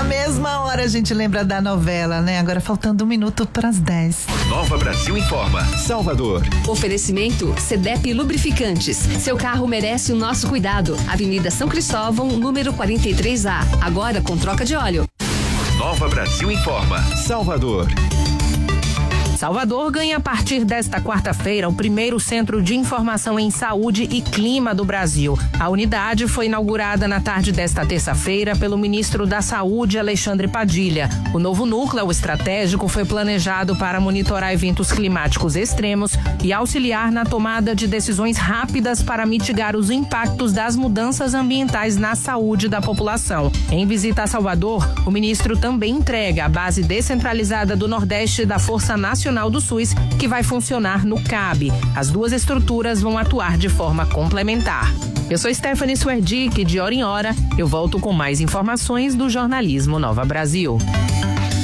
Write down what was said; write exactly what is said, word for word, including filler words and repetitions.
mesma hora a gente lembra da novela, né? Agora faltando um minuto para as dez. Nova Brasil Informa. Salvador. Oferecimento Sedep Lubrificantes. Seu carro merece o nosso cuidado. Avenida São Cristóvão, número quarenta e três A. Agora com troca de óleo. Nova Brasil Informa. Salvador. Salvador ganha a partir desta quarta-feira o primeiro centro de informação em saúde e clima do Brasil. A unidade foi inaugurada na tarde desta terça-feira pelo ministro da Saúde, Alexandre Padilha. O novo núcleo estratégico foi planejado para monitorar eventos climáticos extremos e auxiliar na tomada de decisões rápidas para mitigar os impactos das mudanças ambientais na saúde da população. Em visita a Salvador, o ministro também entrega a base descentralizada do Nordeste da Força Nacional do SUS, que vai funcionar no C A B. As duas estruturas vão atuar de forma complementar. Eu sou Stephanie Swerdick, de hora em hora eu volto com mais informações do jornalismo Nova Brasil.